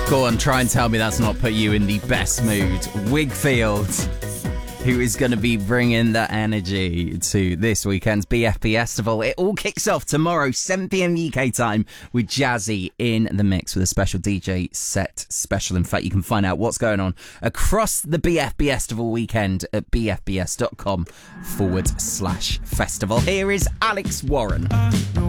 Go on, try and tell me that's not put you in the best mood. Wigfield, who is going to be bringing that energy to this weekend's BFP Festival. It all kicks off tomorrow, 7 p.m. UK time, with Jazzy in the mix with a special DJ set special. In fact, you can find out what's going on across the BFP Festival weekend at bfbs.com/festival. Here is Alex Warren.